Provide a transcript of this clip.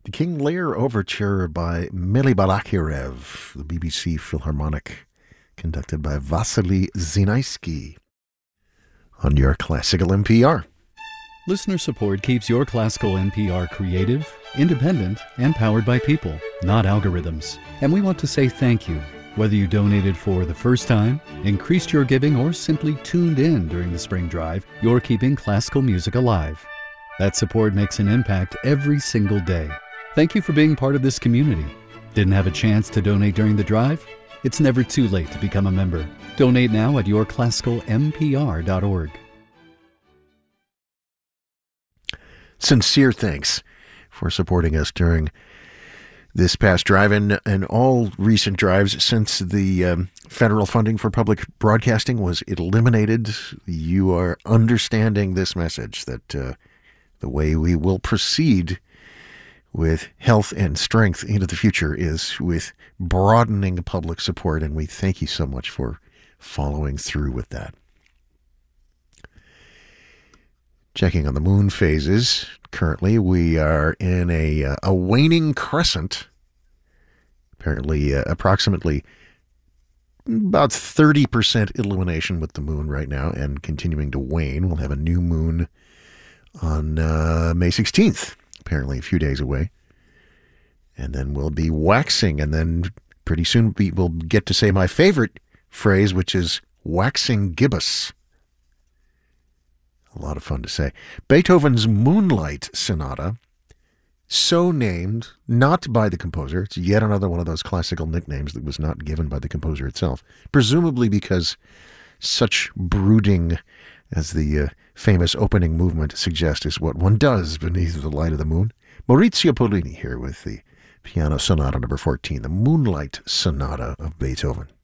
King Lear Overture by Mily Balakirev, the BBC Philharmonic, conducted by Vasily Zinaisky on your Classical NPR. Listener support keeps your Classical NPR creative, independent, and powered by people, not algorithms. And we want to say thank you, whether you donated for the first time, increased your giving, or simply tuned in during the spring drive. You're keeping classical music alive. That support makes an impact every single day. Thank you for being part of this community. Didn't have a chance to donate during the drive? It's never too late to become a member. Donate now at yourclassicalmpr.org. Sincere thanks for supporting us during this past drive and all recent drives since the federal funding for public broadcasting was eliminated. You are understanding this message that the way we will proceed with health and strength into the future is with broadening public support, and we thank you so much for following through with that. Checking on the moon phases. Currently, we are in a waning crescent. Apparently, approximately about 30% illumination with the moon right now and continuing to wane. We'll have a new moon on May 16th. Apparently a few days away. And then we'll be waxing, and then pretty soon we'll get to say my favorite phrase, which is waxing gibbous. A lot of fun to say. Beethoven's Moonlight Sonata, so named, not by the composer. It's yet another one of those classical nicknames that was not given by the composer itself, presumably because such brooding, as the famous opening movement suggests, is what one does beneath the light of the moon. Maurizio Pollini here with the Piano Sonata number 14, the Moonlight Sonata of Beethoven.